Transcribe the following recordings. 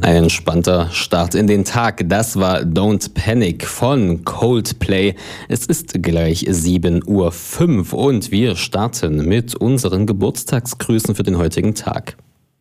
Ein entspannter Start in den Tag. Das war Don't Panic von Coldplay. Es ist gleich 7:05 Uhr und wir starten mit unseren Geburtstagsgrüßen für den heutigen Tag.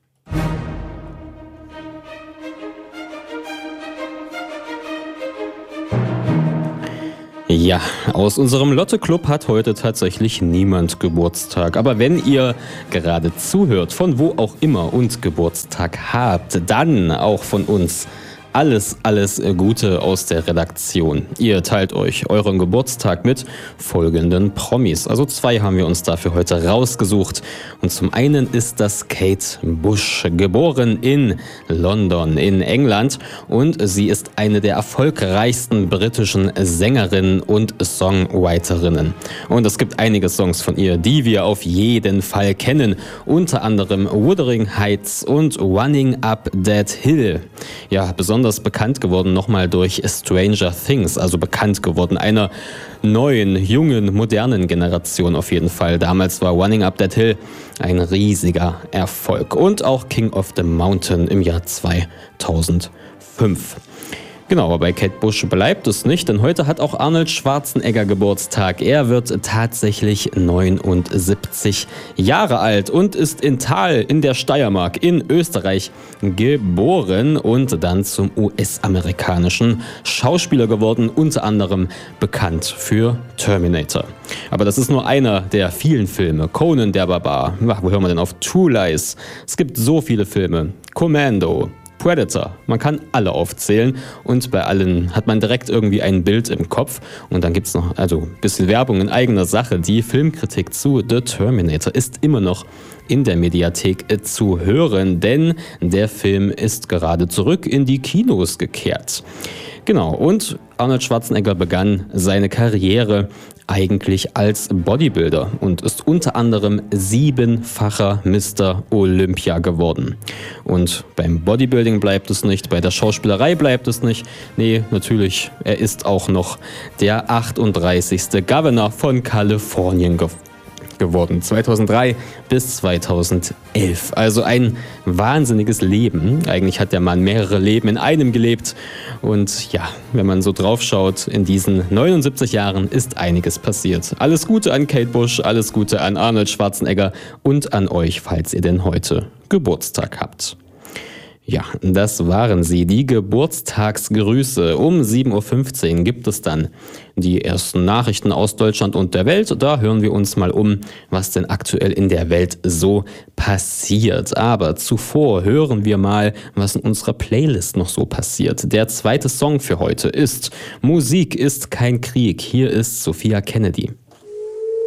Ja, aus unserem Lotte-Club hat heute tatsächlich niemand Geburtstag. Aber wenn ihr gerade zuhört, von wo auch immer und Geburtstag habt, dann auch von uns alles Gute aus der Redaktion. Ihr teilt euch euren Geburtstag mit folgenden Promis. Also 2 haben wir uns dafür heute rausgesucht. Und zum einen ist das Kate Bush, geboren in London in England. Und sie ist eine der erfolgreichsten britischen Sängerinnen und Songwriterinnen. Und es gibt einige Songs von ihr, die wir auf jeden Fall kennen. Unter anderem Wuthering Heights und Running Up That Hill. Ja, besonders bekannt geworden nochmal durch Stranger Things, also bekannt geworden einer neuen, jungen, modernen Generation auf jeden Fall. Damals war Running Up That Hill ein riesiger Erfolg. Und auch King of the Mountain im Jahr 2005. Genau, aber bei Kate Bush bleibt es nicht, denn heute hat auch Arnold Schwarzenegger Geburtstag. Er wird tatsächlich 79 Jahre alt und ist in Thal in der Steiermark in Österreich geboren und dann zum US-amerikanischen Schauspieler geworden, unter anderem bekannt für Terminator. Aber das ist nur einer der vielen Filme. Conan der Barbar, wo hören wir denn auf? True Lies. Es gibt so viele Filme. Commando, Predator, man kann alle aufzählen und bei allen hat man direkt irgendwie ein Bild im Kopf. Und dann gibt es noch ein bisschen Werbung in eigener Sache. Die Filmkritik zu The Terminator ist immer noch in der Mediathek zu hören, denn der Film ist gerade zurück in die Kinos gekehrt. Genau, und Arnold Schwarzenegger begann seine Karriere eigentlich als Bodybuilder und ist unter anderem 7-facher Mr. Olympia geworden. Und beim Bodybuilding bleibt es nicht, bei der Schauspielerei bleibt es nicht. Nee, natürlich, er ist auch noch der 38. Governor von Kalifornien geworden, 2003 bis 2011. Also ein wahnsinniges Leben. Eigentlich hat der Mann mehrere Leben in einem gelebt. Und ja, wenn man so drauf schaut, in diesen 79 Jahren ist einiges passiert. Alles Gute an Kate Bush, alles Gute an Arnold Schwarzenegger und an euch, falls ihr denn heute Geburtstag habt. Ja, das waren sie, die Geburtstagsgrüße. Um 7:15 Uhr gibt es dann die ersten Nachrichten aus Deutschland und der Welt. Da hören wir uns mal um, was denn aktuell in der Welt so passiert. Aber zuvor hören wir mal, was in unserer Playlist noch so passiert. Der zweite Song für heute ist Musik ist kein Krieg. Hier ist Sophia Kennedy.